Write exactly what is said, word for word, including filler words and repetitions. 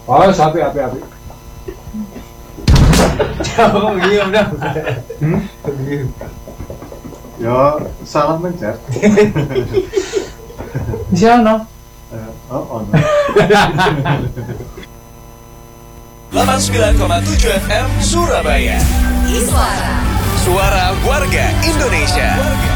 Oh, sapi api api. Oh iya udah. Hmm? Yo, salah mencet. Siapa? Oh, oh. delapan puluh sembilan koma tujuh F M Surabaya. Iswara. Suara warga Indonesia.